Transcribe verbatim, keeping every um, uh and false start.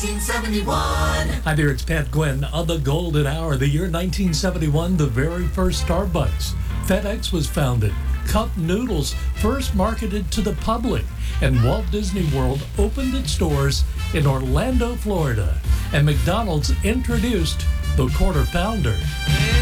nineteen seventy-one. Hi there, it's Pat Gwynn on the Golden Hour. The year nineteen seventy-one, the very first Starbucks. FedEx was founded. Cup noodles first marketed to the public. And Walt Disney World opened its doors in Orlando, Florida. And McDonald's introduced the Quarter Pounder.